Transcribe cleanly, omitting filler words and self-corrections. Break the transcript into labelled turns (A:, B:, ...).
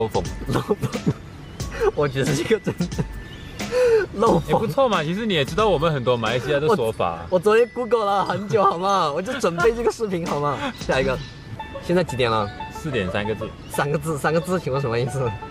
A: 漏风，
B: 我觉得这个真的漏
A: 也不
B: 风。
A: 错嘛。其实你也知道我们很多马来西亚的说法。
B: 我昨天 Google 了很久，好吗？我就准备这个视频，好吗？下一个，现在几点了？
A: 4点3个字。
B: 3个字，请问什么意思？